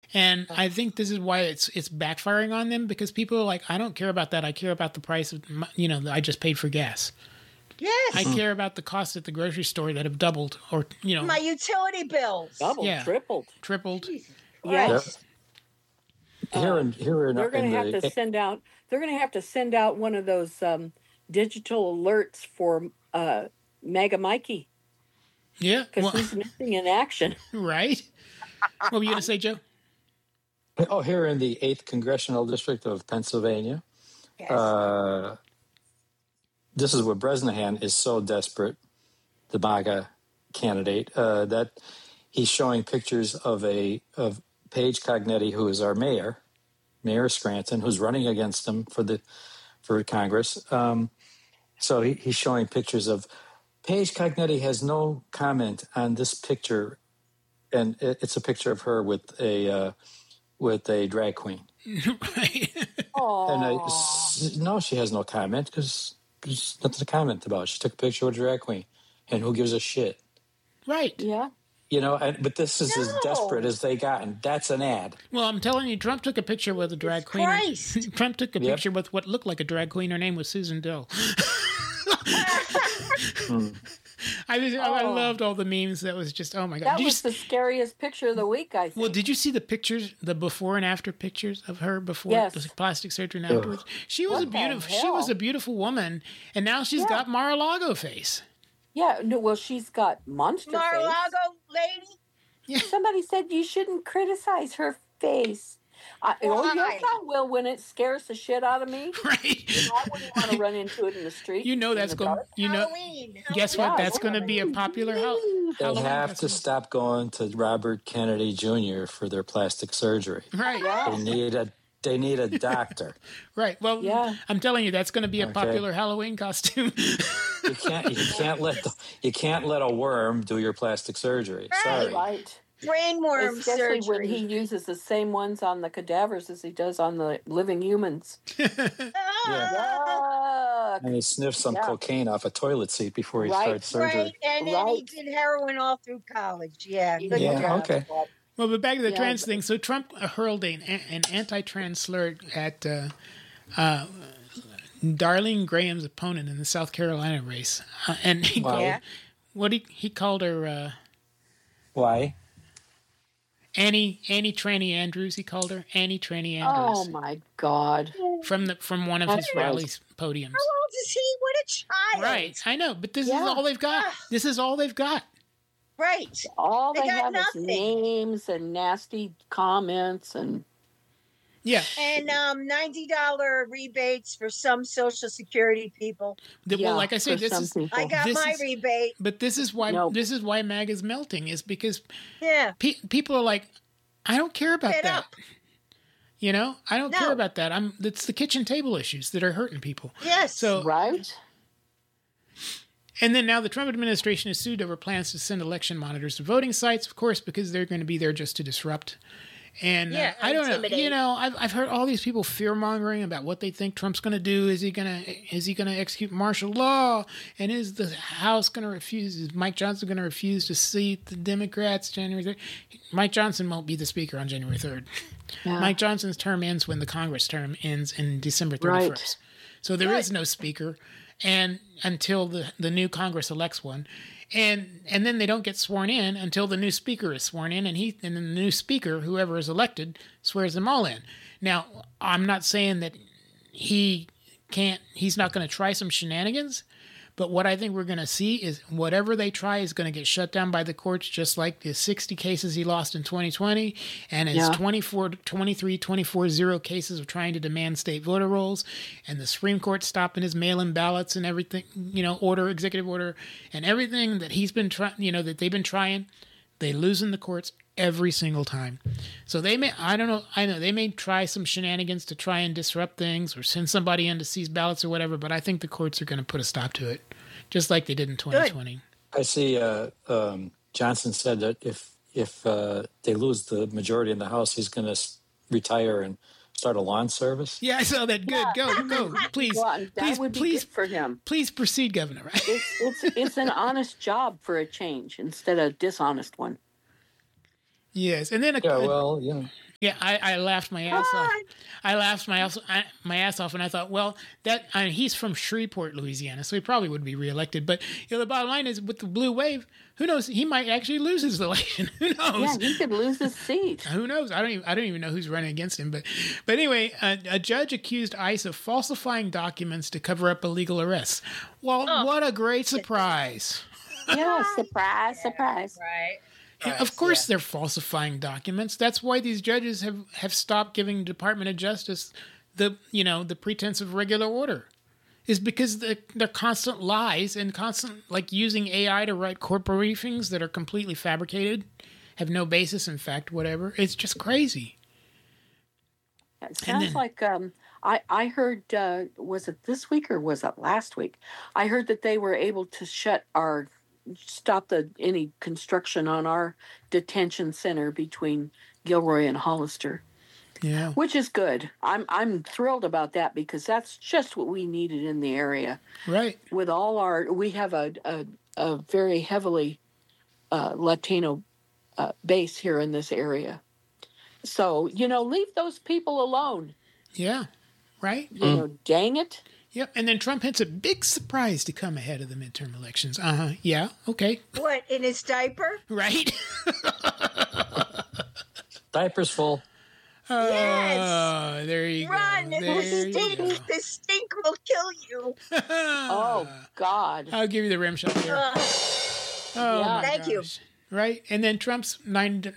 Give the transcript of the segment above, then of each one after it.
And I think this is why it's backfiring on them, because people are like, I don't care about that. I care about the price of, I just paid for gas. Yes. I care about the costs at the grocery store that have doubled, or, my utility bills. Doubled, tripled. Jesus Yes. Christ. Here They're going to have to send out. They're going to have to send out one of those digital alerts for Mega Mikey. Yeah, because he's missing in action. Right. What were you going to say, Joe? Oh, here in the 8th Congressional District of Pennsylvania, Yes. this is where Bresnahan is so desperate, the MAGA candidate, that he's showing pictures of Paige Cognetti, who is our mayor of Scranton, who's running against him for Congress. So he's showing pictures of Paige Cognetti has no comment on this picture, and it's a picture of her with a drag queen. Right. And no, she has no comment because there's nothing to comment about. She took a picture with a drag queen, and who gives a shit? Right. Yeah. But this is as desperate as they gotten. That's an ad. Well, I'm telling you, Trump took a picture with a drag queen. Christ. Trump took a picture with what looked like a drag queen. Her name was Susan Dill. I loved all the memes. That was just, oh my God. That was the scariest picture of the week, I think. Well, did you see the pictures, the before and after pictures of her before the plastic surgery and afterwards? She was a beautiful woman, and now she's got Mar-a-Lago face. Yeah, no, well, she's got monster face. Mar-a-Lago lady? Yeah. Somebody said you shouldn't criticize her face. Yes, I will when it scares the shit out of me. Right. I wouldn't want to run into it in the street. That's going. Halloween. Guess what? That's going to be a popular Halloween. They have to stop going to Robert Kennedy Jr. for their plastic surgery. Right. Yeah. They need a doctor. Right. Well, I'm telling you, that's going to be a popular Halloween costume. You can't let a worm do your plastic surgery. Sorry. Right. Brain worm Especially surgery. when he uses the same ones on the cadavers as he does on the living humans. Yeah. And he sniffs some cocaine off a toilet seat before he starts surgery. Right, and then he did heroin all through college. Yeah. Good job. Okay. Well, but back to the trans thing. So Trump hurled an anti-trans slur at Darlene Graham's opponent in the South Carolina race, and he called her. Why? Annie Tranny Andrews. He called her Annie Tranny Andrews. Oh my God! From one of his rallies podiums. How old is he? What a child! Right, I know, but this is all they've got. This is all they've got. Right. All they got have nothing. is names and nasty comments and. Yeah. And $90 rebates for some Social Security people. Well, like I said, I got my rebate. But this is why why MAGA is melting, is because people are like, I don't care about that. I don't care about that. It's the kitchen table issues that are hurting people. Yes. So right. And then now the Trump administration has sued over plans to send election monitors to voting sites, of course, because they're going to be there just to disrupt. And I don't know. I've heard all these people fear mongering about what they think Trump's going to do. Is he going to execute martial law? And is the House going to refuse? Is Mike Johnson going to refuse to seat the Democrats January 3rd? Mike Johnson won't be the speaker on January 3rd. Yeah. Mike Johnson's term ends when the Congress term ends in December 31st. Right. So there is no speaker, and until the new Congress elects one. And then they don't get sworn in until the new speaker is sworn in, and then the new speaker, whoever is elected, swears them all in. Now, I'm not saying that he's not going to try some shenanigans, but what I think we're going to see is whatever they try is going to get shut down by the courts, just like the 60 cases he lost in 2020 and his 24-0 cases of trying to demand state voter rolls, and the Supreme Court stopping his mail-in ballots and everything, executive order, and everything that he's been trying, that they've been trying, they lose in the courts every single time. So they may, I know they may try some shenanigans to try and disrupt things or send somebody in to seize ballots or whatever, but I think the courts are going to put a stop to it, just like they did in 2020. Good. I see Johnson said that if they lose the majority in the House, he's going to retire and start a lawn service. Yeah, I saw that. Good. Go. Please. That would be good for him. Please proceed, Governor. It's an honest job for a change instead of a dishonest one. Yes, and then Yeah, I laughed my ass off. I laughed my ass off, and I thought, well, he's from Shreveport, Louisiana, so he probably would be reelected. But the bottom line is, with the blue wave, who knows? He might actually lose his election. Who knows? Yeah, he could lose his seat. Who knows? I don't even know who's running against him. But anyway, a judge accused ICE of falsifying documents to cover up illegal arrests. Well, what a great surprise! Yeah, surprise. Right. Of course, they're falsifying documents. That's why these judges have stopped giving Department of Justice the pretense of regular order, is because they're constant lies and constant using AI to write court briefings that are completely fabricated, have no basis in fact, whatever. It's just crazy. It sounds like I heard. Was it this week or was it last week? I heard that they were able to stop any construction on our detention center between Gilroy and Hollister. Yeah, which is good. I'm thrilled about that because that's just what we needed in the area. Right. With we have a very heavily Latino base here in this area. So leave those people alone. Yeah. Right. Dang it. Yep, and then Trump hits a big surprise to come ahead of the midterm elections. Yeah, okay. What, in his diaper? Right. Diaper's full. Yes. There you Run. go. The stink will kill you. Oh, God. I'll give you the rim shot there. Yeah. Thank you. Right, and then Trump's $90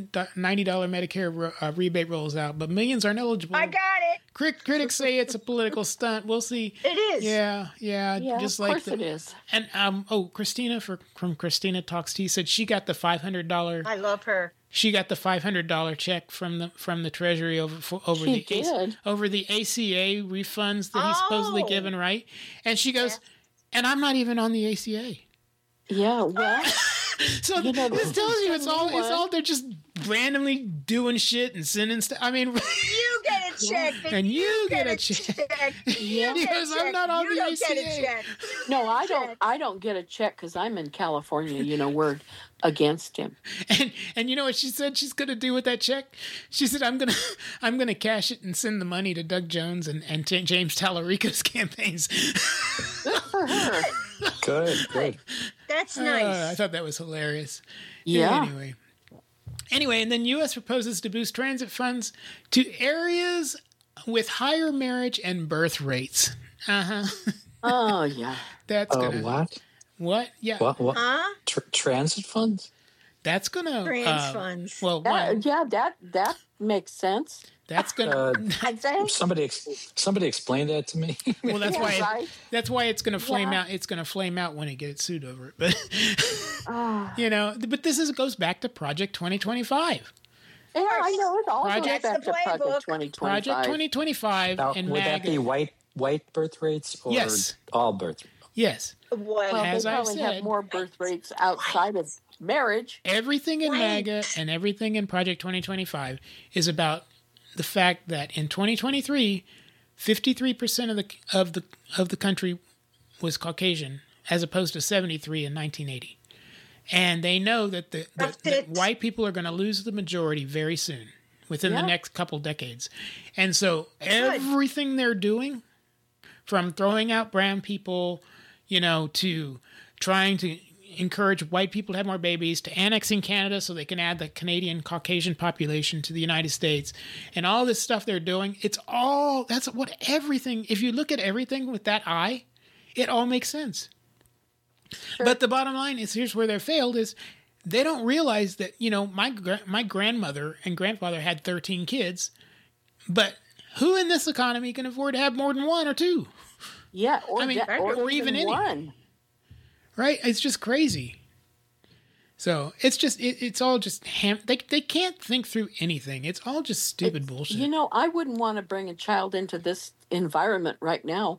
Medicare rebate rolls out, but millions aren't eligible. I got it. Critics say it's a political stunt. We'll see. It is. Yeah, just of course it is. And Christina from Christina Talks Tea said she got the $500. I love her. She got the $500 check from the Treasury over the ACA refunds that he's supposedly given, right? And she goes, and I'm not even on the ACA. Yeah, well. So this tells you it's all they're just randomly doing shit and sending stuff. I mean, you get a check, and you get a check. Yeah, because I'm not on the ACA. No, I don't get a check because I'm in California. We're against him. And you know what she said she's going to do with that check? She said I'm gonna cash it and send the money to Doug Jones and James Tallarico's campaigns. Good for her. Good. That's nice. I thought that was hilarious. Yeah. Anyway, and then U.S. proposes to boost transit funds to areas with higher marriage and birth rates. Oh, yeah. That's gonna what? What? Yeah. What? Huh? Transit funds? That's gonna Trans funds. Well, that makes sense. that's gonna. I think. Somebody explained that to me. Well, that's why. Right? That's why it's gonna flame out. It's gonna flame out when it gets sued over it. But but this goes back to Project 2025. Yeah, I know it all Project- goes back to Project 2025. Project 2025 Now, and would MAGA. that be white birth rates or Yes. all birth rates? Yes. Well, As they I've probably said- have more birth rates outside of marriage. Everything in MAGA and everything in Project 2025 is about the fact that in 2023, 53% of the country was Caucasian, as opposed to 73 in 1980. And they know that that white people are going to lose the majority very soon, within the next couple decades. And so everything they're doing, from throwing out brown people, to trying to encourage white people to have more babies, to annexing Canada so they can add the Canadian Caucasian population to the United States, and all this stuff they're doing, that's what everything, if you look at everything with that eye, it all makes sense. Sure. But the bottom line is, here's where they're failed, is they don't realize that, my grandmother and grandfather had 13 kids, but who in this economy can afford to have more than one or two? Yeah, or even any. one. Right? It's just crazy. So it's just it's all just they can't think through anything. It's all just stupid bullshit. I wouldn't want to bring a child into this environment right now.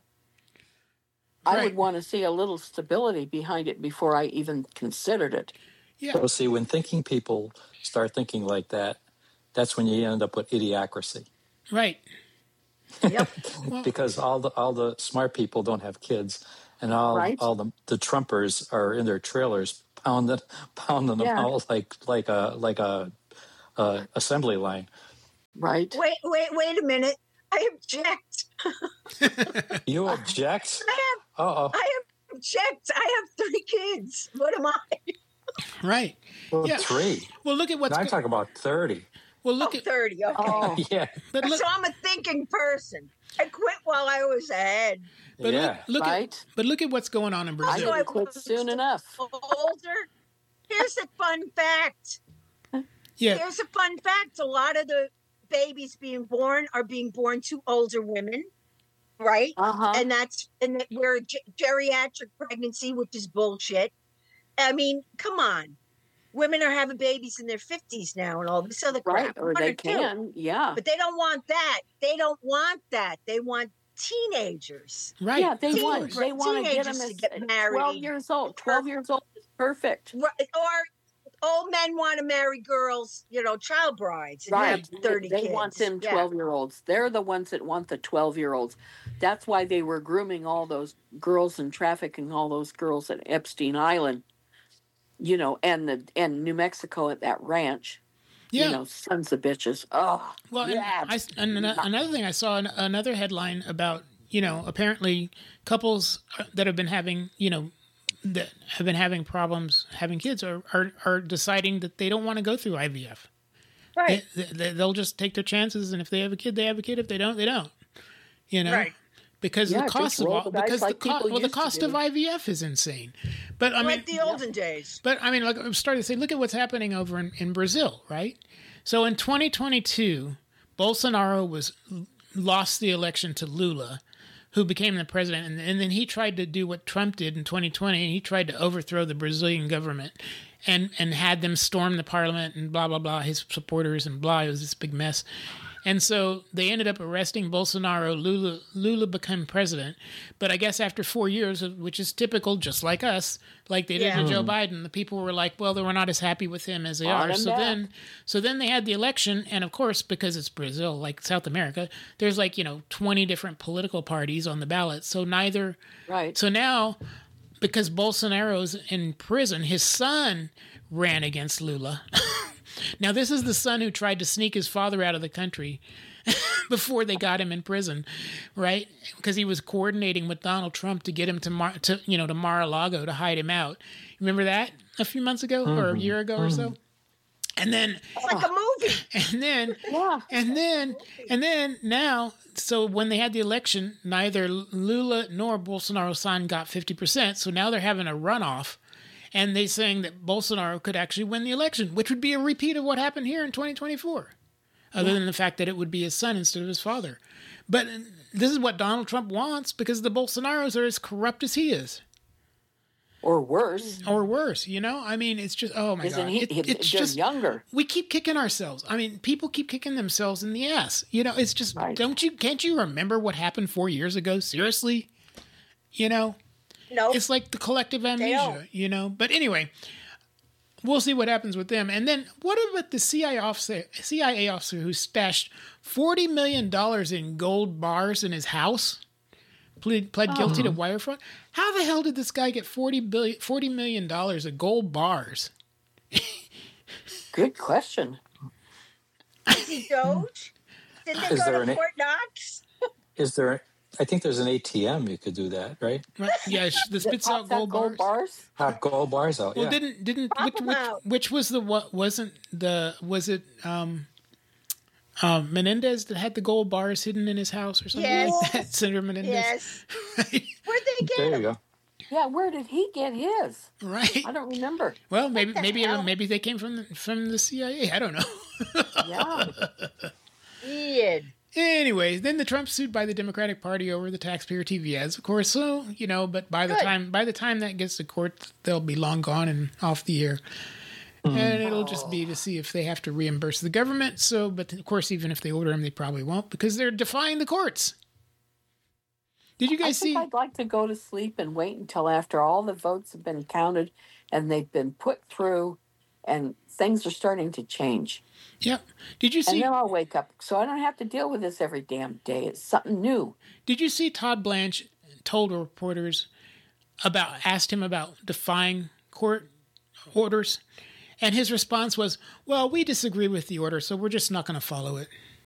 I would want to see a little stability behind it before I even considered it. Yeah. So see, when thinking people start thinking like that, that's when you end up with idiocracy. Right. Yep. Because all the smart people don't have kids, and all the Trumpers are in their trailers pounding them out like a assembly line. Right. Wait a minute. I object. You object? I object. I have 3 kids. What am I? Right. Well, 3. Well, look at what's. I talk about 30. Well, look at 30. Okay. Oh. Yeah. But look, so I'm a thinking person. I quit while I was ahead. But yeah. look right. look at what's going on in Brazil. I quit soon enough. Older. Here's a fun fact. Yeah. Here's a fun fact. A lot of the babies being born are being born to older women, right? And we're geriatric pregnancy, which is bullshit. I mean, come on. Women are having babies in their 50s now and all this other crap. Right, or they can, yeah. But they don't want that. They don't want that. They want teenagers. Right. Yeah, they want to get them to get married. 12 years old. 12 years old is perfect. Right. Or old men want to marry girls, child brides. And right. Have 30 they kids. want them 12-year-olds. They're the ones that want the 12-year-olds. That's why they were grooming all those girls and trafficking all those girls at Epstein Island. And New Mexico at that ranch. Yeah. Sons of bitches. Oh, well, yeah. And another thing I saw another headline about, apparently couples that have been having, problems having kids are deciding that they don't want to go through IVF. Right. They'll just take their chances, and if they have a kid, they have a kid. If they don't, they don't. Right. Because the cost of the cost of IVF is insane. But I mean, like the olden days. But I mean, like I'm starting to say, look at what's happening over in Brazil, right? So in 2022, Bolsonaro lost the election to Lula, who became the president, and then he tried to do what Trump did in 2020, and he tried to overthrow the Brazilian government and had them storm the parliament and blah blah blah, his supporters and blah. It was this big mess. And so they ended up arresting Bolsonaro. Lula became president. But I guess after 4 years, which is typical, just like us, like they did to Joe Biden, the people were like, well, they were not as happy with him as they are. So then they had the election. And of course, because it's Brazil, like South America, there's 20 different political parties on the ballot. So neither. Right. So now, because Bolsonaro's in prison, his son ran against Lula. Now, this is the son who tried to sneak his father out of the country before they got him in prison, right? Because he was coordinating with Donald Trump to get him to Mar-a-Lago to hide him out. Remember that a few months ago or a year ago or so? And then it's like a movie. And then now, so when they had the election, neither Lula nor Bolsonaro's son got 50%. So now they're having a runoff. And they're saying that Bolsonaro could actually win the election, which would be a repeat of what happened here in 2024, other than the fact that it would be his son instead of his father. But this is what Donald Trump wants because the Bolsonaros are as corrupt as he is. Or worse. I mean, it's just, oh my God. It's just younger. We keep kicking ourselves. I mean, people keep kicking themselves in the ass. It's just, can't you remember what happened 4 years ago? Seriously? No, it's like the collective amnesia, But anyway, we'll see what happens with them. And then what about the CIA officer who stashed $40 million in gold bars in his house? Pled guilty to wire fraud. How the hell did this guy get $40 million of gold bars? Good question. Is he Doge? Did they go to Fort Knox? I think there's an ATM you could do that, right? Yeah, the spits out gold bars. Pop gold bars out. Well, yeah. which was the what? Was it Menendez that had the gold bars hidden in his house or something like that? Senator Menendez. Yes. Where'd they get There him? you go. Yeah, where did he get his? Right. I don't remember. Well, maybe they came from the CIA. I don't know. Yeah. Weird. Anyways, then the Trump sued by the Democratic Party over the taxpayer TV ads, of course. So but by the time that gets to court, they'll be long gone and off the air, and it'll just be to see if they have to reimburse the government. So, but of course, even if they order them, they probably won't because they're defying the courts. Did you guys see? I'd like to go to sleep and wait until after all the votes have been counted and they've been put through, and things are starting to change. Yep. Did you see? And then I'll wake up, so I don't have to deal with this every damn day. It's something new. Did you see Todd Blanche told reporters asked him about defying court orders, and his response was, "Well, we disagree with the order, so we're just not going to follow it."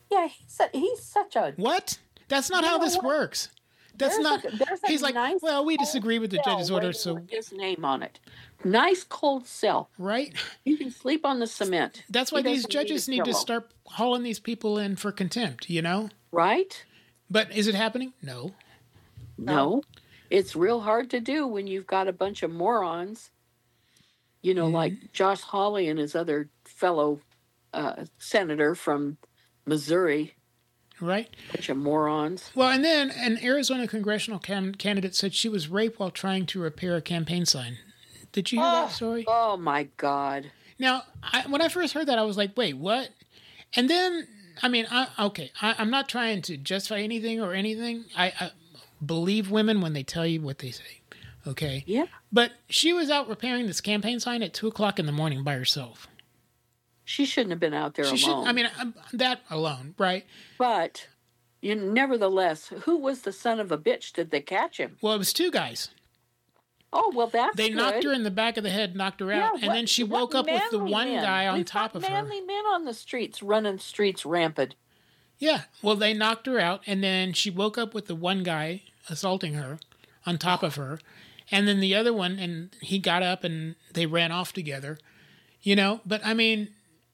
Yeah, he's such a... What? That's not how this works. That's not... He's like, nice, well, we disagree with the judge's order, so... His name on it. Nice cold cell. Right? You can sleep on the cement. That's why these judges need to start hauling these people in for contempt, you know? Right? But is it happening? No. No. It's real hard to do when you've got a bunch of morons, you know, like Josh Hawley and his other fellow senator from Missouri. Right. Bunch of morons. Well, and then an Arizona congressional candidate said she was raped while trying to repair a campaign sign. Did you hear that story? Oh, my God. Now, when I first heard that, I was like, wait, what? And then, I mean, I'm not trying to justify anything or anything. I believe women when they tell you what they say. Okay? Yeah. But she was out repairing this campaign sign at 2 o'clock in the morning by herself. She shouldn't have been out there alone. I mean, that alone, right? But, nevertheless, who was the son of a bitch? Did they catch him? Well, it was 2 guys. Oh, well, that's They knocked her in the back of the head, knocked her out, and then she woke up with the one guy on top of her. Manly men on the streets, running streets rampant. Yeah, well, they knocked her out, and then she woke up with the one guy assaulting her on top of her, and then the other one, and he got up, and they ran off together, you know? But, I mean,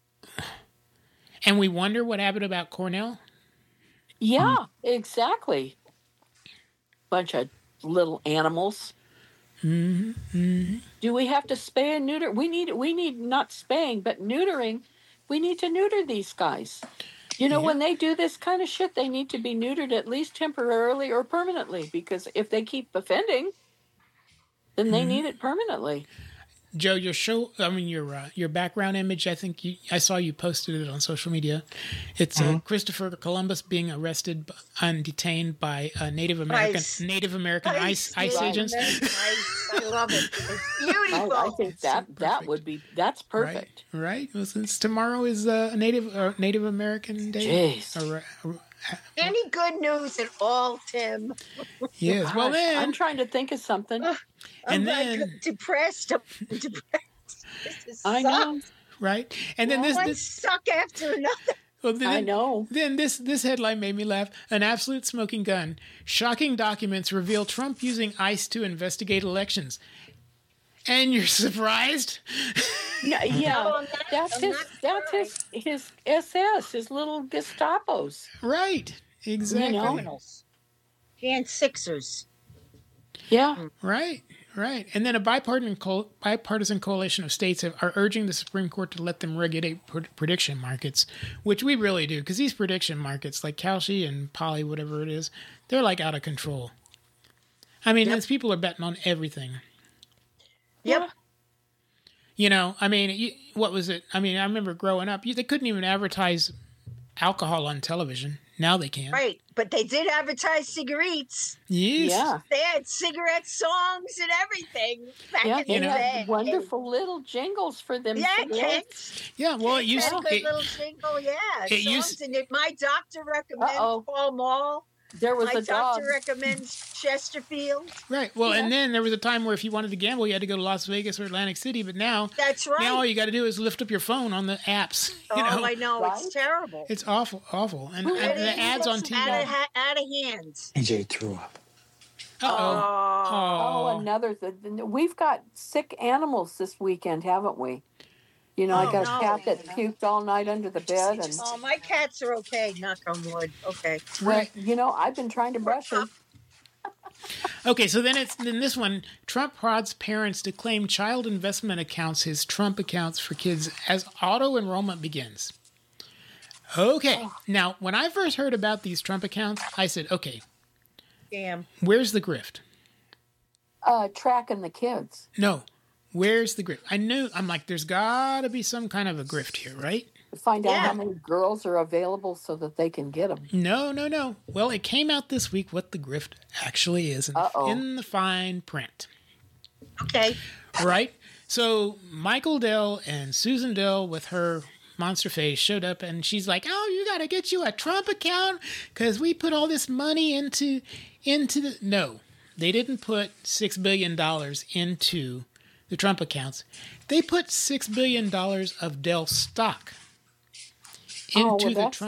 and we wonder what happened about Cornell? Yeah, exactly. Bunch of little animals. Mm-hmm. Do we have to spay and neuter? We need not spaying, but neutering. We need to neuter these guys. You know, when they do this kind of shit, they need to be neutered at least temporarily or permanently, because if they keep offending, then they need it permanently. Joe, your background image, I saw you posted it on social media. It's Christopher Columbus being arrested and detained by Native American ICE agents. I love it. It's beautiful. I think that's perfect. Right? Well, since tomorrow is Native American Day. Jeez. Any good news at all, Tim? Yes. Well, then I'm trying to think of something. I'm depressed. I know, right? And then this suck after another. Well, then, I know. Then this headline made me laugh. An absolute smoking gun. Shocking documents reveal Trump using ICE to investigate elections. And you're surprised? Yeah, that's his SS, his little Gestapos. Right, exactly. Criminals. Jan Sixers. Yeah. Right. And then a bipartisan coalition of states are urging the Supreme Court to let them regulate prediction markets, which we really do, because these prediction markets, like Kalshi and Poly, whatever it is, they're like out of control. I mean, these people are betting on everything. Yep. You know, I mean, what was it? I mean, I remember growing up, they couldn't even advertise alcohol on television. Now they can. Right, but they did advertise cigarettes. Yes. Yeah. They had cigarette songs and everything back in the day. Wonderful little jingles for them. Yeah, kids. Yeah, well, it used to be. Little jingle, my doctor recommends Paul Mall. There was my a doctor recommends Chesterfield. Right. Well, and then there was a time where if you wanted to gamble, you had to go to Las Vegas or Atlantic City. But now, that's right. Now all you got to do is lift up your phone on the apps. I know. Right? It's terrible. It's awful. And the ads on TV. Out of hands. AJ threw up. Uh-oh. Another. We've got sick animals this weekend, haven't we? You know, I got a cat that puked all night under the bed. And my cats are okay, knock on wood. Okay. Right. Well, I've been trying to brush her. Okay, so then this one, Trump prods parents to claim child investment accounts, his Trump accounts for kids, as auto enrollment begins. Okay. Now, when I first heard about these Trump accounts, I said, okay. Damn. Where's the grift? Tracking the kids. No. Where's the grift? I'm like, there's got to be some kind of a grift here, right? Find out how many girls are available so that they can get them. No. Well, it came out this week what the grift actually is in the fine print. Okay. Right? So Michael Dell and Susan Dell with her monster face showed up, and she's like, you got to get you a Trump account because we put all this money into the... No, they didn't put $6 billion into the Trump accounts. They put $6 billion of Dell stock into the Trump account.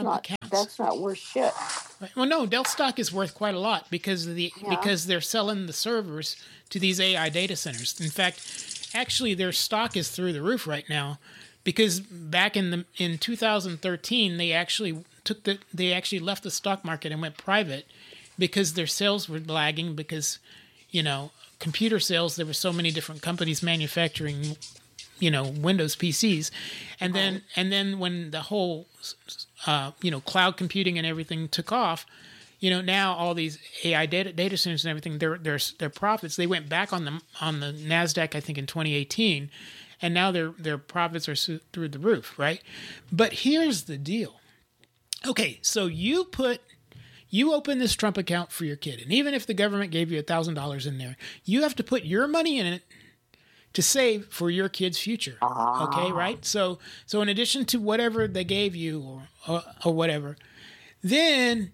that's not worth shit. Well, no, Dell stock is worth quite a lot because they're selling the servers to these AI data centers. In fact, actually, their stock is through the roof right now because back in 2013 they actually left the stock market and went private because their sales were lagging because computer sales, there were so many different companies manufacturing Windows PCs, and then when the whole cloud computing and everything took off, now all these AI data centers and everything, their profits, they went back on the Nasdaq, I think in 2018, and now their profits are through the roof, right? But here's the deal. Okay, so you open this Trump account for your kid, and even if the government gave you $1,000 in there, you have to put your money in it to save for your kid's future. Okay, right? So in addition to whatever they gave you or whatever, then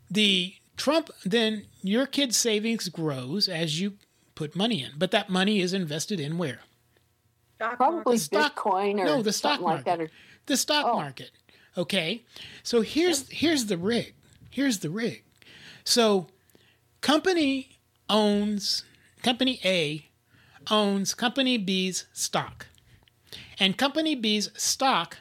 your kid's savings grows as you put money in. But that money is invested in where? Probably Bitcoin or the stock market. Like that. The stock market. Okay. So here's the rig. Here's the rig. So Company A owns Company B's stock. And Company B's stock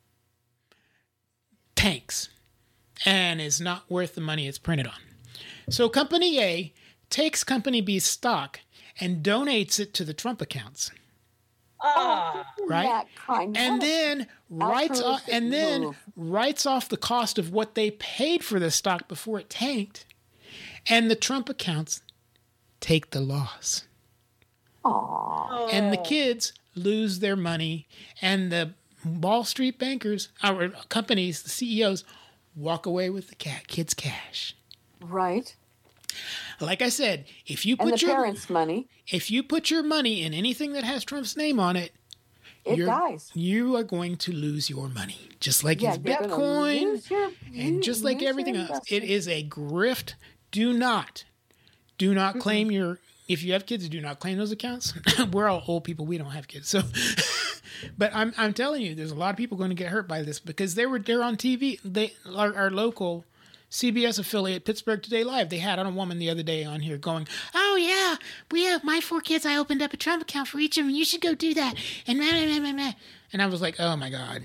tanks and is not worth the money it's printed on. So Company A takes Company B's stock and donates it to the Trump accounts. Right? And then writes off the cost of what they paid for the stock before it tanked. And the Trump accounts take the loss. And the kids lose their money, and the Wall Street bankers, our companies, the CEOs, walk away with the kids' cash. Right. Like I said, if you put your parents' money, if you put your money in anything that has Trump's name on it, it dies. You are going to lose your money, just like his Bitcoin, and just like everything else. It is a grift. Do not claim your. If you have kids, do not claim those accounts. We're all old people. We don't have kids. So, but I'm telling you, there's a lot of people going to get hurt by this because they're on TV. Our local CBS affiliate, Pittsburgh Today Live, they had on a woman the other day on here going, "Oh yeah, we have my 4 kids. I opened up a Trump account for each of them. You should go do that." And and I was like, "Oh my God."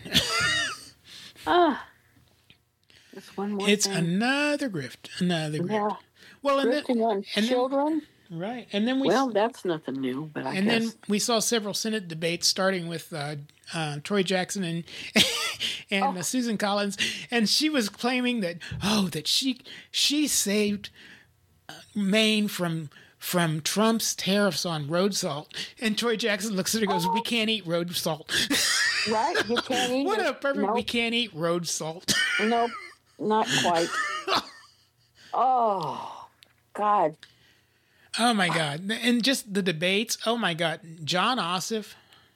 That's one more. It's another grift. Yeah. Well, and children. Right, and then that's nothing new, but and then we saw several Senate debates, starting with Troy Jackson and Susan Collins, and she was claiming that she saved Maine from Trump's tariffs on road salt, and Troy Jackson looks at her and goes, "We can't eat road salt." Right, you can't eat. What a perfect! Nope. We can't eat road salt. Nope, not quite. Oh, God. Oh, my God. And just the debates. Oh, my God. John Ossoff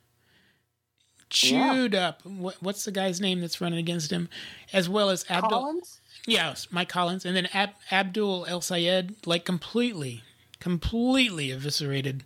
chewed up. What's the guy's name that's running against him? As well as Collins? Yes, Mike Collins. And then Abdul El Sayed, like completely eviscerated.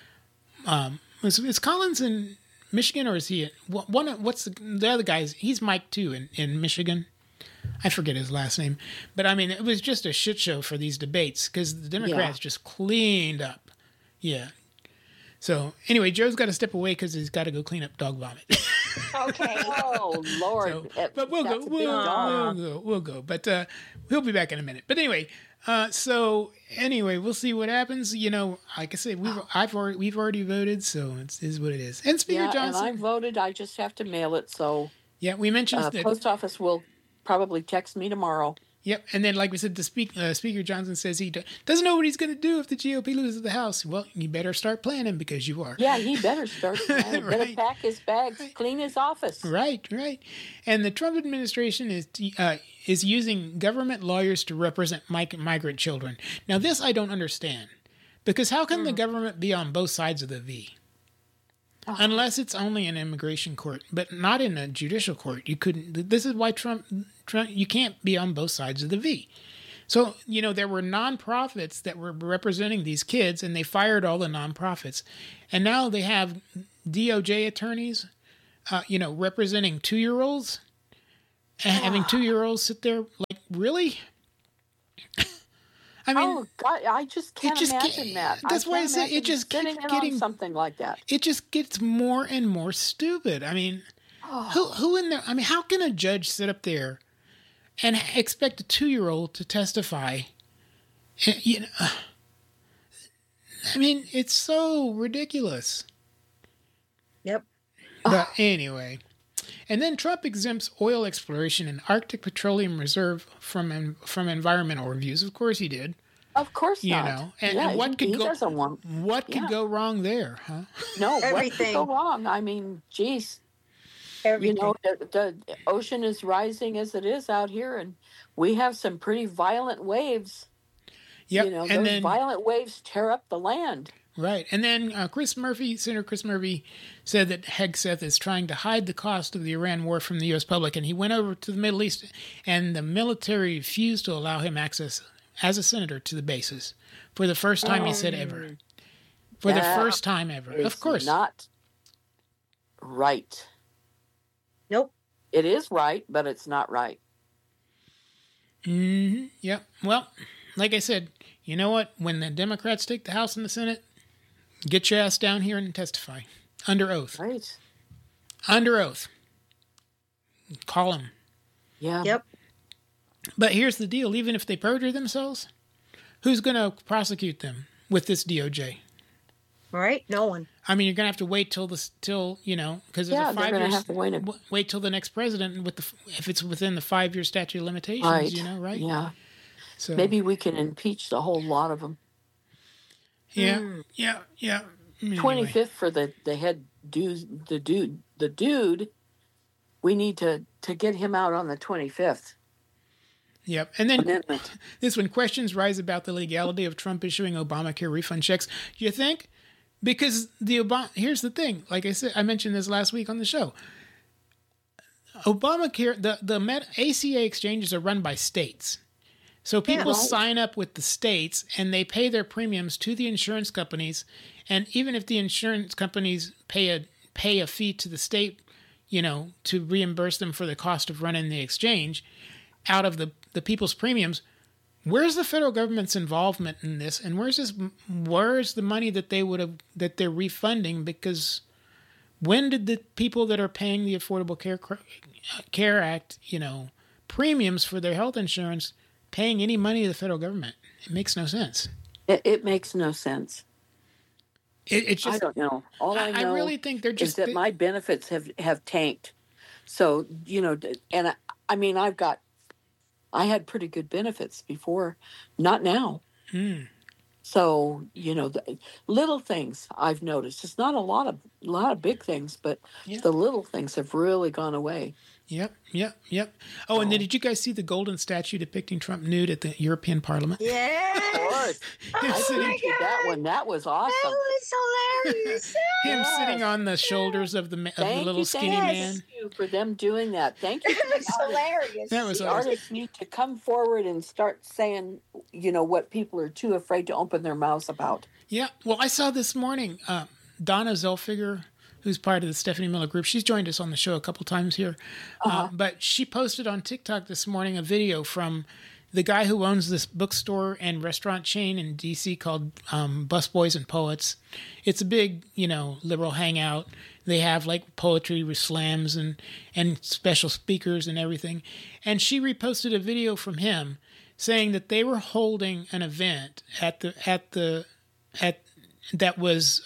Is Collins in Michigan, or is he what's the other guy's? He's Mike too in Michigan. I forget his last name. But, I mean, it was just a shit show for these debates because the Democrats just cleaned up. Yeah. So, anyway, Joe's got to step away because he's got to go clean up dog vomit. Okay. Oh, Lord. But we'll go. But we'll be back in a minute. But anyway, we'll see what happens. Like I said, we've already voted, so it is what it is. And Speaker Johnson. And I voted. I just have to mail it, so. Yeah, we mentioned that. Post office will probably text me tomorrow. Yep, and then like we said, the Speaker Johnson says he doesn't know what he's going to do if the GOP loses the House. Well, you better start planning because you are. Yeah, he better start planning. Right. Better pack his bags, clean his office. Right. And the Trump administration is using government lawyers to represent migrant children. Now, this I don't understand because how can the government be on both sides of the V? Unless it's only an immigration court, but not in a judicial court. You couldn't. This is why Trump, you can't be on both sides of the V. So, there were nonprofits that were representing these kids, and they fired all the nonprofits. And now they have DOJ attorneys, representing 2-year-olds, and having 2-year-olds sit there really? I mean, oh God, I just can't imagine that. That's why I say it just keeps getting something like that. It just gets more and more stupid. I mean, who in there? I mean, how can a judge sit up there and expect a 2-year-old to testify? You know, I mean, it's so ridiculous. Yep. But anyway. And then Trump exempts oil exploration and Arctic Petroleum Reserve from environmental reviews. Of course he did. Of course not. You know, and what could go wrong there, huh? No, everything. What could go wrong? I mean, geez. Everything. You know, the ocean is rising as it is out here, and we have some pretty violent waves. Yep. You know, those violent waves tear up the land. Right. And then Senator Chris Murphy said that Hegseth is trying to hide the cost of the Iran war from the U.S. public. And he went over to the Middle East, and the military refused to allow him access as a senator to the bases for the first time, he said, ever. For the first time ever. Of course. Not right. Nope. It is right, but it's not right. Mm-hmm. Yep. Well, like I said, you know what? When the Democrats take the House and the Senate, get your ass down here and testify. Under oath. Right. Under oath. Call them. Yeah. Yep. But here's the deal. Even if they perjure themselves, who's going to prosecute them with this DOJ? Right? No one. I mean, you're going to have to wait till you know, because there's a 5 years. Have to wait till the next president if it's within the 5-year statute of limitations, right. You know, right? Yeah. So maybe we can impeach the whole lot of them. Yeah. Yeah. Anyway. 25th for the head dude, the dude. We need to get him out on the 25th. Yep. And then this one, questions rise about the legality of Trump issuing Obamacare refund checks. You think? Because here's the thing. Like I said, I mentioned this last week on the show. Obamacare, the ACA exchanges are run by states. So people sign up with the states and they pay their premiums to the insurance companies. And even if the insurance companies pay a fee to the state, you know, to reimburse them for the cost of running the exchange out of the people's premiums, where's the federal government's involvement in this? And where's the money that they're refunding? Because when did the people that are paying the Affordable Care Act, you know, premiums for their health insurance paying any money to the federal government? It makes no sense. It makes no sense. It's just, I don't know. All I know really think they're just is that my benefits have tanked. So, you know, and I mean, I had pretty good benefits before, not now. So, you know, the little things I've noticed. It's not a lot of big things, but the little things have really gone away. Yep. Oh, and then did you guys see the golden statue depicting Trump nude at the European Parliament? Yeah. Of course. That one. That was awesome. That was hilarious. Him sitting on the shoulders of the little skinny man. Thank you for them doing that. Thank you. It was hilarious. That was the awesome. Artists need to come forward and start saying, you know, what people are too afraid to open their mouths about. Yeah. Well, I saw this morning, Donna Zellfiger, who's part of the Stephanie Miller Group. She's joined us on the show a couple times here. But she posted on TikTok this morning a video from the guy who owns this bookstore and restaurant chain in D.C. called Busboys and Poets. It's a big, you know, liberal hangout. They have like poetry slams and special speakers and everything. And she reposted a video from him saying that they were holding an event that was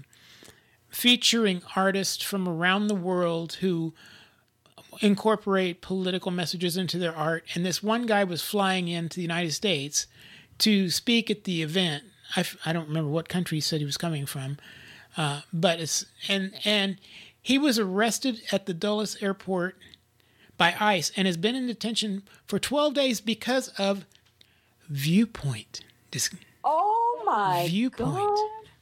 featuring artists from around the world who incorporate political messages into their art. And this one guy was flying into the United States to speak at the event. I don't remember what country he said he was coming from, but and he was arrested at the Dulles airport by ICE and has been in detention for 12 days because of viewpoint. Oh my viewpoint. God.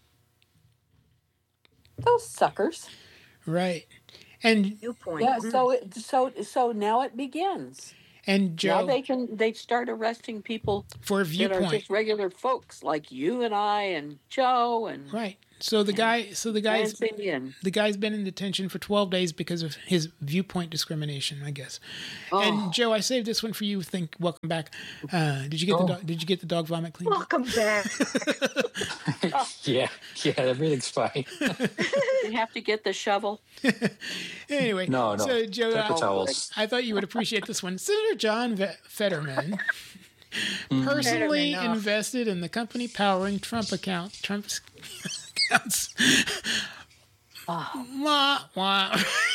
Those suckers. Right. And viewpoint. Yeah, so now it begins. And Joe, now they start arresting people for viewpoint. That are just regular folks like you and I and Joe and right. So the guy's been in detention for 12 days because of his viewpoint discrimination, I guess. Oh. And Joe, I saved this one for you. Welcome back. Did you get the dog vomit cleaned? Welcome back. Yeah, everything's fine. You have to get the shovel. Anyway, no. So Joe, I thought you would appreciate this one. Senator John Fetterman personally invested in the company powering Trump's accounts. Wah, wah.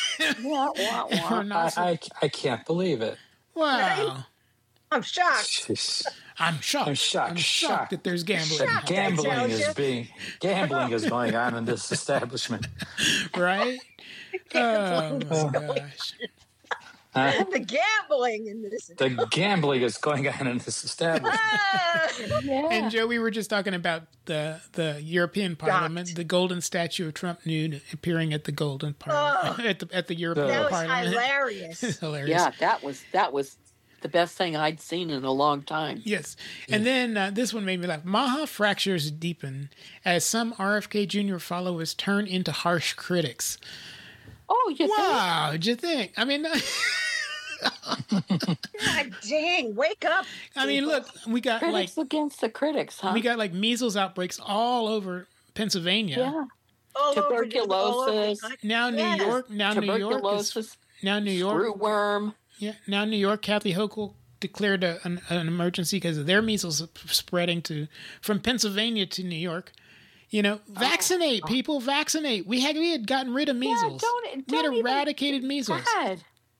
I can't believe it. Wow. Right? I'm shocked. I'm shocked that there's gambling. Gambling is going on in this establishment. Right? Oh my gosh. The gambling in this. The gambling is going on in this establishment. Yeah. And Joe, we were just talking about the European Parliament, the golden statue of Trump nude appearing at the golden Parliament at the European Parliament. That was hilarious. Hilarious. Yeah, that was the best thing I'd seen in a long time. Yes. And then this one made me laugh. Maha fractures deepen as some RFK Jr. followers turn into harsh critics. Oh, wow! Did you think? I mean, God dang! Wake up! I mean, look, we got critics against the critics, huh? We got like measles outbreaks all over Pennsylvania. Yeah, tuberculosis. Now New York. Now New York. Screwworm. Yeah. Now New York. Kathy Hochul declared an emergency because of their measles spreading from Pennsylvania to New York. You know, vaccinate people. Vaccinate. We had gotten rid of measles. We had eradicated measles. God.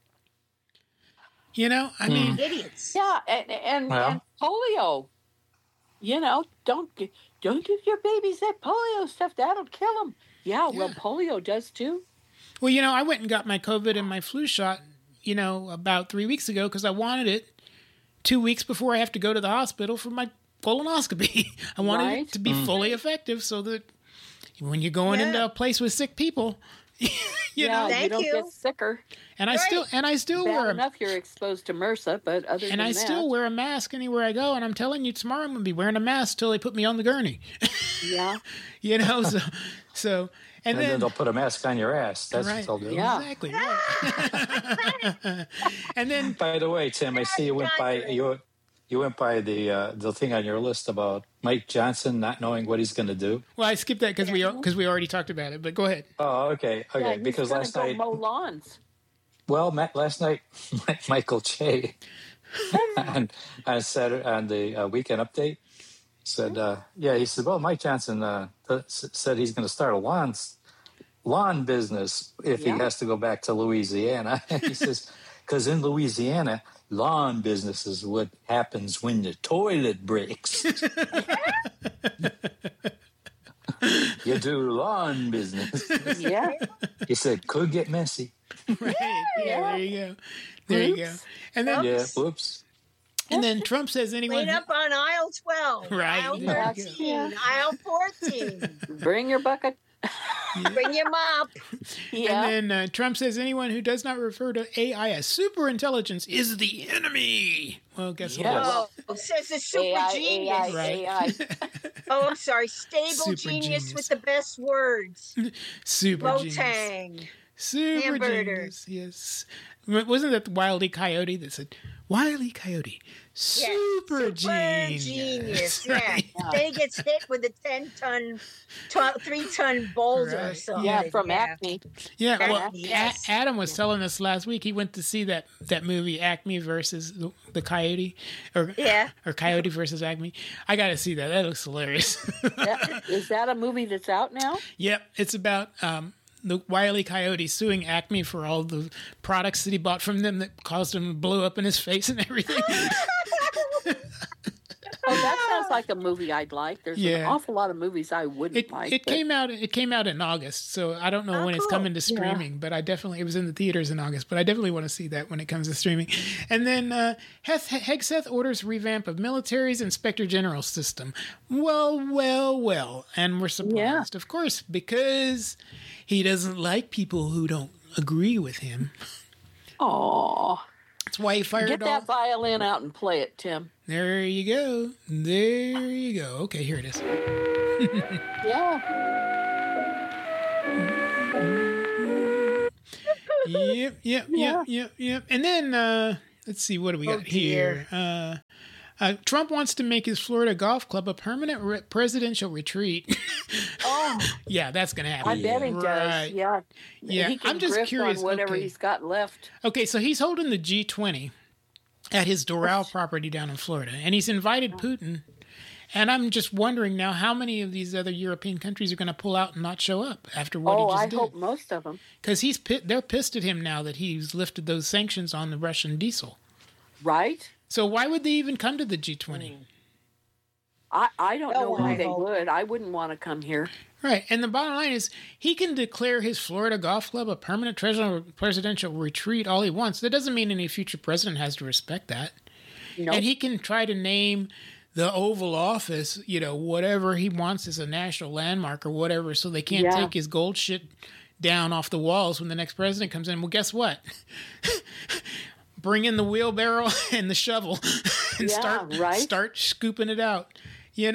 You know, I mean, idiots. Yeah, and polio. You know, don't give your babies that polio stuff. That'll kill them. Yeah, well, polio does too. Well, you know, I went and got my COVID and my flu shot, you know, about 3 weeks ago because I wanted it 2 weeks before I have to go to the hospital for my colonoscopy. I wanted it to be fully effective so that when you're going into a place with sick people, you know, you don't get sicker. And I still wear enough you're exposed to MRSA, but other than that, still wear a mask anywhere I go. And I'm telling you, tomorrow I'm going to be wearing a mask till they put me on the gurney. Yeah, you know, so. And then they'll put a mask on your ass. That's what they'll do. Yeah. Exactly. Right. And then, by the way, Tim, I see you went by the thing on your list about Mike Johnson not knowing what he's going to do. Well, I skipped that because we already talked about it. But go ahead. Oh, okay. Yeah, because last night mow lawns. Well, last night Michael Che on the Weekend Update said, he said, well, Mike Johnson said he's going to start a lawn business if he has to go back to Louisiana. He says, because in Louisiana, lawn business is what happens when the toilet breaks. You do lawn business. Yeah. He said, could get messy. Right. Yeah, there you go. And then, whoops. And then Trump says anyone... Clean up on aisle 12. Right. Aisle 13. Aisle 14. Bring your bucket. Bring your mop. Yeah. And then Trump says anyone who does not refer to AI as super intelligence is the enemy. Well, guess what? Oh, says the super genius. AI. Oh, I'm sorry. Stable genius with the best words. Super Botang. Genius. Super genius. Yes. Wasn't that the Wile E. Coyote that said, Wile E. Coyote, super genius. Right. Yeah. Then he gets hit with a 3-ton boulder or something. Yeah, from Acme. Yeah, well, Adam was telling us last week he went to see that movie Acme versus the Coyote, or Coyote versus Acme. I got to see that. That looks hilarious. Is that a movie that's out now? Yep, it's about the Wile E. Coyote suing Acme for all the products that he bought from them that caused him to blow up in his face and everything. Oh, that sounds like a movie I'd like. There's an awful lot of movies I wouldn't like. It came out in August, so I don't know when it's coming to streaming, but it was in the theaters in August, but I definitely want to see that when it comes to streaming. And then Hegseth orders revamp of military's Inspector General system. Well, and we're surprised, of course, because he doesn't like people who don't agree with him. Aww. That's why he fired Get that violin out and play it, Tim. There you go. Okay, here it is. Yeah. Yep. And then let's see, what do we got here? Trump wants to make his Florida golf club a permanent presidential retreat. Yeah, that's going to happen. I bet he does. Yeah. He can I'm just curious. On whatever he's got left. Okay, so he's holding the G20 at his Doral property down in Florida, and he's invited Putin. And I'm just wondering now how many of these other European countries are going to pull out and not show up after what he just did. I hope most of them. Because they're pissed at him now that he's lifted those sanctions on the Russian diesel. Right. So why would they even come to the G20? I don't know why they would. I wouldn't want to come here. Right. And the bottom line is he can declare his Florida golf club a permanent presidential retreat all he wants. That doesn't mean any future president has to respect that. Nope. And he can try to name the Oval Office, whatever he wants as a national landmark or whatever, so they can't take his gold shit down off the walls when the next president comes in. Well, guess what? Bring in the wheelbarrow and the shovel and start scooping it out. He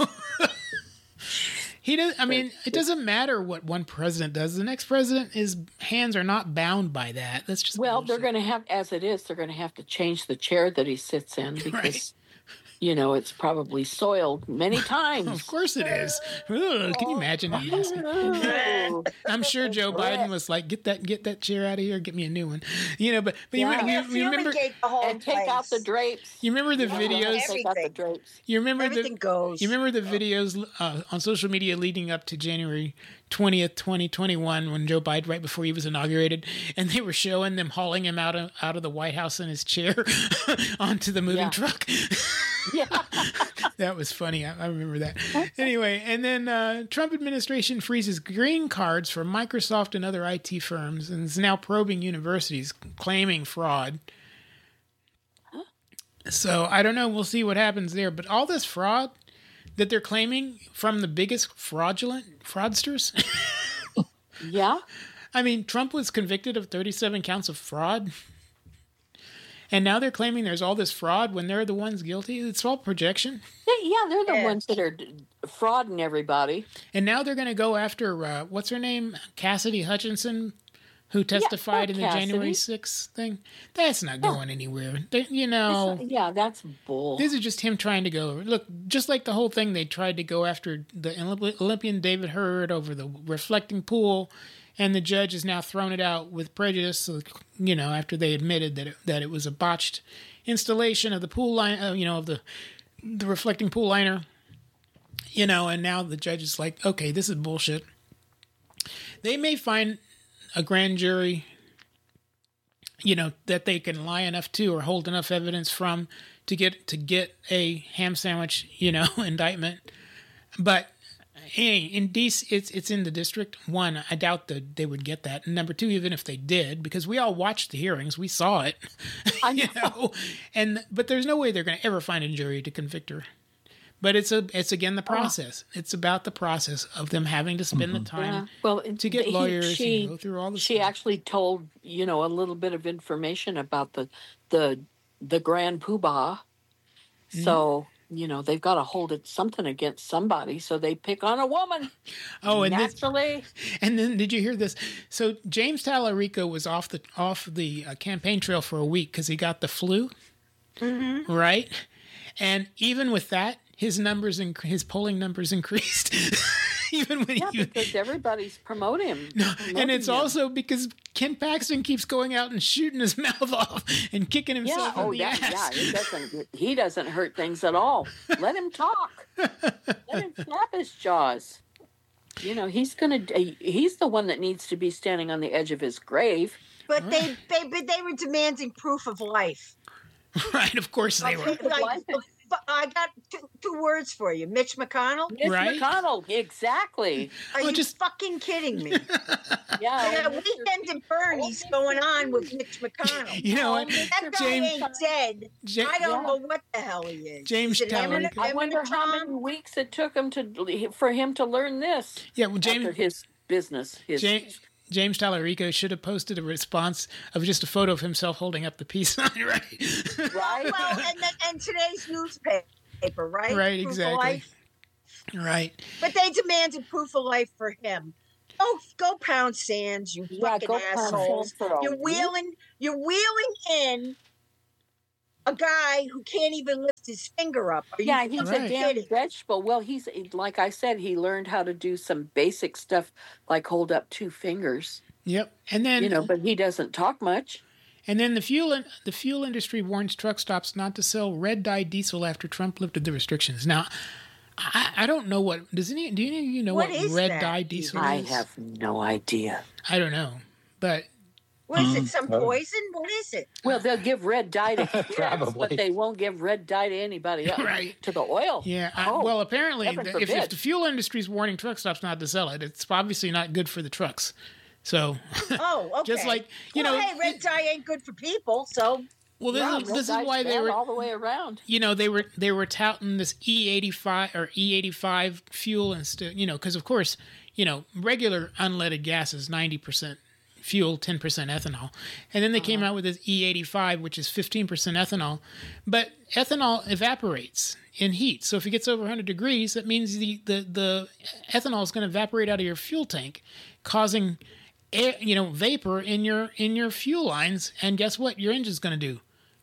does. I mean, it doesn't matter what one president does. The next president, his hands are not bound by that. That's just bullshit. They're going to have, as it is, they're going to have to change the chair that he sits in because. It's probably soiled many times. Of course it is. Ugh, can you imagine that? I'm sure Joe Biden was like, get that chair out of here, get me a new one. But you remember and take out the drapes. You remember the videos? Take out the drapes. You remember everything goes. You remember the videos on social media leading up to January 20th, 2021, when Joe Biden, right before he was inaugurated, and they were showing them hauling him out of the White House in his chair onto the moving truck. Yeah. That was funny. I remember that. Anyway, and then Trump administration freezes green cards for Microsoft and other IT firms and is now probing universities claiming fraud. So I don't know. We'll see what happens there. But all this fraud that they're claiming from the biggest fraudsters. Yeah. I mean, Trump was convicted of 37 counts of fraud. And now they're claiming there's all this fraud when they're the ones guilty. It's all projection. Yeah, they're the ones that are frauding everybody. And now they're going to go after, what's her name? Cassidy Hutchinson, who testified in the January 6th thing. That's not going anywhere. That's bull. This is just him trying to go. Look, just like the whole thing, they tried to go after the Olympian David Hurd over the reflecting pool. And the judge has now thrown it out with prejudice, so, after they admitted that it was a botched installation of the pool line, of the reflecting pool liner, and now the judge is like, okay, this is bullshit. They may find a grand jury, that they can lie enough to or hold enough evidence from to get a ham sandwich, indictment, but. Hey, in DC, it's in the district. One, I doubt that they would get that. And number two, even if they did, because we all watched the hearings, we saw it, but there's no way they're going to ever find a jury to convict her. But it's again the process. It's about the process of them having to spend the time to get lawyers and go through all this. She actually told a little bit of information about the grand poobah, so. They've got to hold something against somebody, so they pick on a woman. Oh, and naturally. And then, did you hear this? So James Tallarico was off the campaign trail for a week because he got the flu, right? And even with that, his polling numbers increased. Even when because everybody's promoting him. No, and it's also because Ken Paxton keeps going out and shooting his mouth off and kicking himself in the ass. Yeah, he doesn't hurt things at all. Let him talk. Let him snap his jaws. He's the one that needs to be standing on the edge of his grave. But they were demanding proof of life. Right, of course they were. I got two words for you. Mitch McConnell? Mitch McConnell, exactly. Are you just fucking kidding me? Yeah. Weekend in Bernie's going on with Mitch McConnell. You know what? That guy ain't dead. I don't know what the hell he is. James Tallarico. I wonder how many weeks it took him for him to learn this. Yeah, well, James. After his business. James Tallarico should have posted a response of just a photo of himself holding up the peace sign, right? Right. Well, and today's newspaper, right? Right, exactly. Right. But they demanded proof of life for him. Go pound sands, you fucking assholes. You're wheeling in a guy who can't even lift his finger up. He's a damn vegetable. Well, he's like I said, he learned how to do some basic stuff like hold up 2 fingers. Yep, and then but he doesn't talk much. And then the fuel industry warns truck stops not to sell red dye diesel after Trump lifted the restrictions. Now, I don't know what do any of you know what red dye diesel is? I have no idea. I don't know, but. What is it? Some poison? What is it? Well, they'll give red dye to kids, but they won't give red dye to anybody else. Right. To the oil. Yeah. Well, apparently, if the fuel industry is warning truck stops not to sell it, it's obviously not good for the trucks. So. Oh, okay. Just like hey, red dye ain't good for people, so. Well, this is why they were all the way around. They were touting this E85 or E85 fuel instead. Because of course, regular unleaded gas is 90% fuel, 10% ethanol. And then they came out with this E85, which is 15% ethanol. But ethanol evaporates in heat. So if it gets over 100 degrees, that means the ethanol is going to evaporate out of your fuel tank, causing vapor in your fuel lines. And guess what? Your engine's going to do?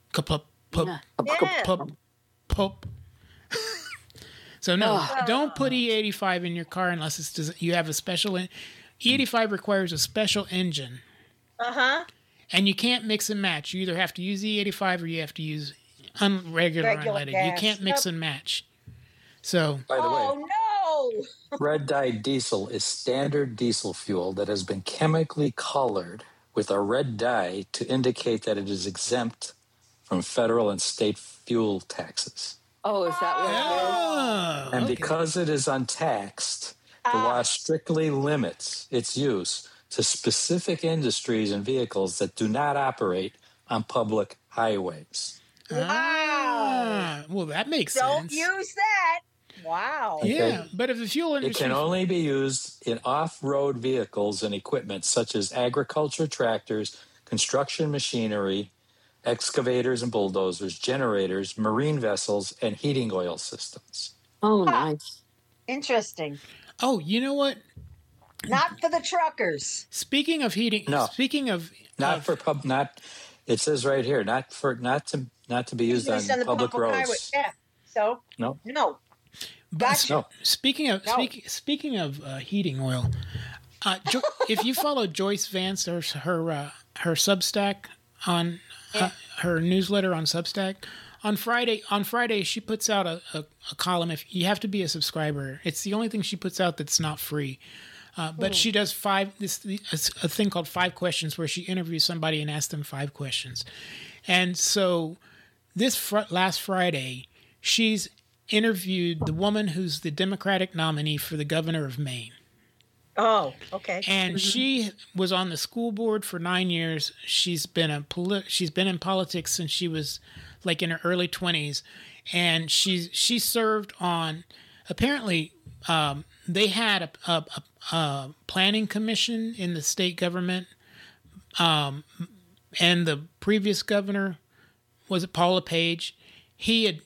Pop. So no, don't put E85 in your car unless you have a special. E85 requires a special engine. And you can't mix and match. You either have to use E85 or you have to use regular unleaded. Gas. You can't mix and match. So, by the way, no! Red dye diesel is standard diesel fuel that has been chemically colored with a red dye to indicate that it is exempt from federal and state fuel taxes. Oh, is that what it is? And because it is untaxed, the law strictly limits its use to specific industries and vehicles that do not operate on public highways. Wow. Well, that makes sense. Don't use that. Wow. Yeah, but if the fuel industry... It can only be used in off-road vehicles and equipment such as agriculture tractors, construction machinery, excavators and bulldozers, generators, marine vessels, and heating oil systems. Oh, nice. Interesting. Oh, you know what? Not for the truckers. Speaking of heating, it says right here, not to be used on public roads. Highway. Yeah. So no. Gotcha. No. Speaking of heating oil, if you follow Joyce Vance or her Substack on her newsletter on Substack, on Friday she puts out a column. If you have to be a subscriber, it's the only thing she puts out that's not free. But she does a thing called 5 Questions, where she interviews somebody and asks them 5 questions. And so this last Friday, she's interviewed the woman who's the Democratic nominee for the governor of Maine. Oh, okay. And she was on the school board for 9 years. She's been in politics since she was like in her early 20s, and she served on apparently. They had a planning commission in the state government, and the previous governor was Paul LePage. He had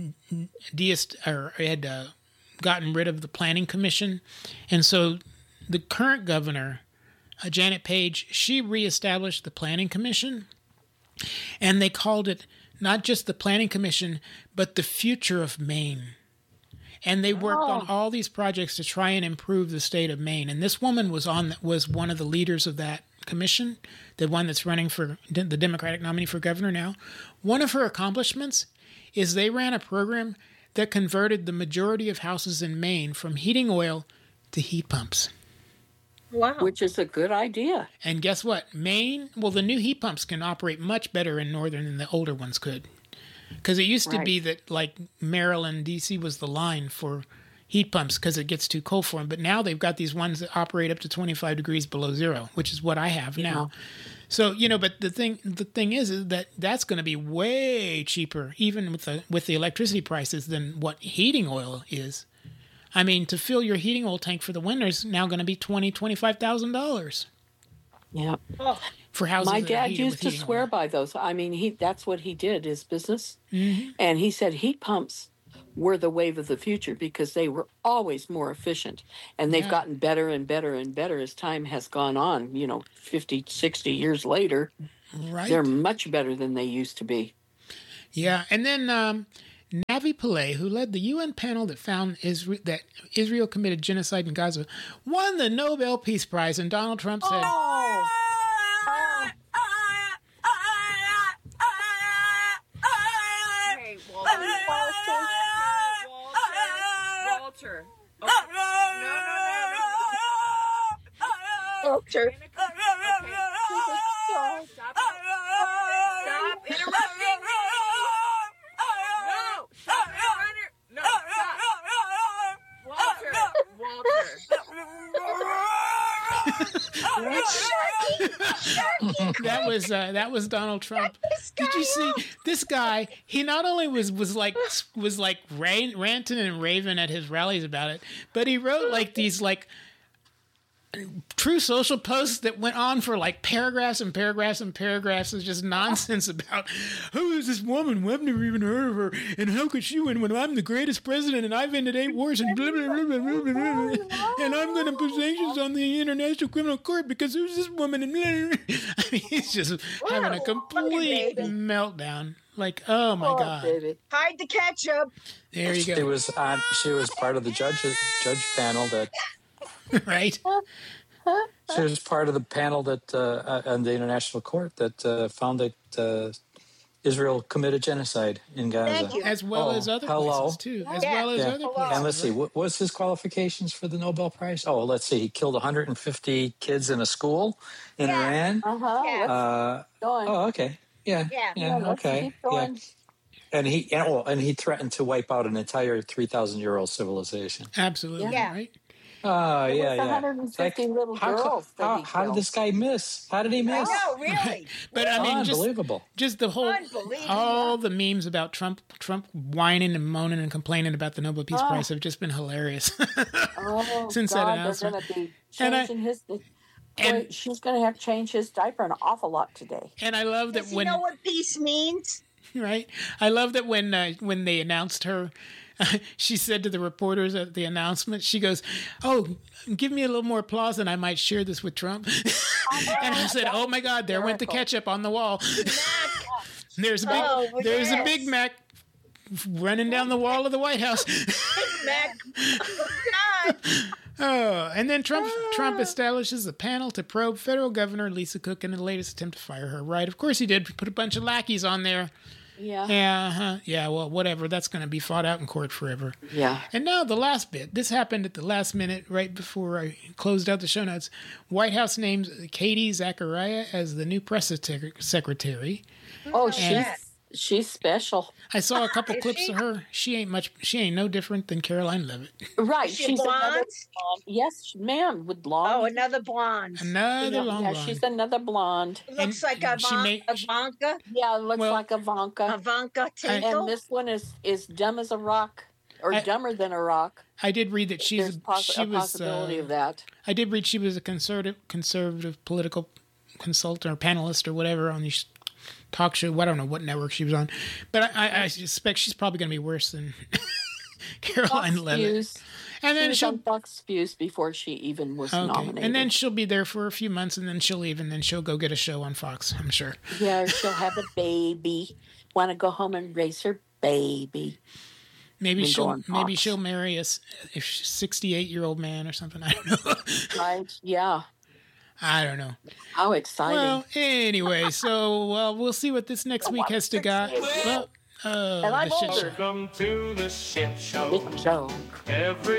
gotten rid of the planning commission, and so the current governor, Janet Page, she reestablished the planning commission, and they called it not just the planning commission, but the future of Maine. And they worked on all these projects to try and improve the state of Maine. And this woman was one of the leaders of that commission, the one that's running for the Democratic nominee for governor now. One of her accomplishments is they ran a program that converted the majority of houses in Maine from heating oil to heat pumps. Wow. Which is a good idea. And guess what? Maine, the new heat pumps can operate much better in northern than the older ones could. Because it used to be that, like, Maryland, D.C. was the line for heat pumps because it gets too cold for them. But now they've got these ones that operate up to 25 degrees below zero, which is what I have now. So, but the thing is that that's going to be way cheaper, even with the electricity prices, than what heating oil is. I mean, to fill your heating oil tank for the winter is now going to be $25,000. Yeah. Oh. For houses. My dad used to swear by those. I mean, that's what he did, his business. Mm-hmm. And he said heat pumps were the wave of the future because they were always more efficient. And they've gotten better and better and better as time has gone on, 50, 60 years later. Right. They're much better than they used to be. Yeah. And then Navi Pillay, who led the UN panel that found that Israel committed genocide in Gaza, won the Nobel Peace Prize. And Donald Trump said... Walter. Okay. No. Walter. Okay. Stop interrupting me. No. Stop. No. Stop. Walter. That was Donald Trump. Did you see this guy? He not only was like ranting and raving at his rallies about it, but he wrote like these like true social posts that went on for like paragraphs and paragraphs and paragraphs of just nonsense about who is this woman? I've never even heard of her, and how could she win when I'm the greatest president and I've ended 8 wars and blah, blah, blah, blah, blah, blah, blah, and I'm going to put sanctions on the International Criminal Court because who's this woman? And I mean, he's just having a complete meltdown. Like, oh my God! Baby. Hide the ketchup. There you go. She was part of the judge panel that. Right. She was part of the panel that on the International Court that found that Israel committed genocide in Gaza. Thank you. As well as other places, too. As well as other places. And let's see, what was his qualifications for the Nobel Prize? Oh, let's see. He killed 150 kids in a school in Iran. Oh, okay. Yeah. Okay. Yeah. And he threatened to wipe out an entire 3,000-year-old civilization. Absolutely. Yeah. Right. Oh, yeah. 150 little girls. How did this guy miss? How did he miss? No, really. But I mean, unbelievable. Just the whole, all the memes about Trump whining and moaning and complaining about the Nobel Peace Prize have just been hilarious since that announcement. They're going to be changing she's going to have to change his diaper an awful lot today. And I love that Does he know what peace means? Right. I love that when they announced her. She said to the reporters at the announcement, she goes, "Oh, give me a little more applause and I might share this with Trump." And I said, "Oh my God, there went the ketchup on the wall." There's a Big Mac running down the wall of the White House. Big Mac. Oh, God. Oh, and then Trump establishes a panel to probe federal governor Lisa Cook in the latest attempt to fire her. Right? Of course he did. Put a bunch of lackeys on there. Yeah. Yeah. Yeah. Well, whatever. That's going to be fought out in court forever. Yeah. And now the last bit. This happened at the last minute, right before I closed out the show notes. White House names Katie Zachariah as the new press secretary. Oh, she's special. I saw a couple clips of her. She ain't no different than Caroline Levitt. Right. She's blonde? Another blonde. Yes, ma'am, with blonde. Oh, another blonde. Another long blonde. She's another blonde. Looks like Ivanka. Yeah, it looks like Ivanka. Ivanka Tinkle. And this one is dumb as a rock, or dumber than a rock. I did read that she was a possibility of that. I did read she was a conservative political consultant or panelist or whatever on these talk show. I don't know what network she was on, but I suspect she's probably going to be worse than Caroline Levitt. And then she'll on Fox News before she even was nominated. And then she'll be there for a few months, and then she'll leave, and then she'll go get a show on Fox, I'm sure. Yeah, she'll have a baby. Want to go home and raise her baby. Maybe she'll marry a 68-year-old man or something. I don't know. Right? Yeah. I don't know. How exciting. Well, anyway, so we'll see what this next week has to got. Well, and I'm older. Welcome to the shit show. Show.